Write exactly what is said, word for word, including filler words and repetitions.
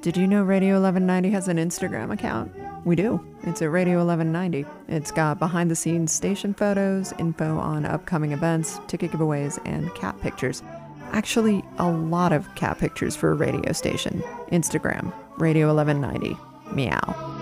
Did you know Radio eleven ninety has an Instagram account? We do. It's at Radio eleven ninety. It's got behind the scenes station photos, info on upcoming events, ticket giveaways, and cat pictures. Actually, a lot of cat pictures for a radio station. Instagram, Radio eleven ninety. Meow.